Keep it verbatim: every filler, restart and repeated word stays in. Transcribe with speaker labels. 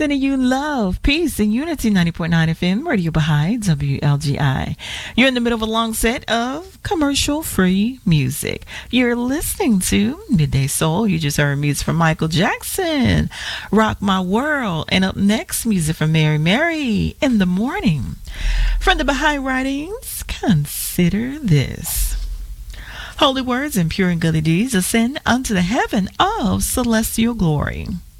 Speaker 1: sending you love, peace, and unity. ninety point nine F M, Radio Baha'i, W L G I. You're in the middle of a long set of commercial-free music. You're listening to Midday Soul. You just heard music from Michael Jackson, Rock My World. And up next, music from Mary Mary, In the Morning. From the Baha'i Writings, consider this. Holy words and pure and goodly deeds ascend unto the heaven of celestial glory.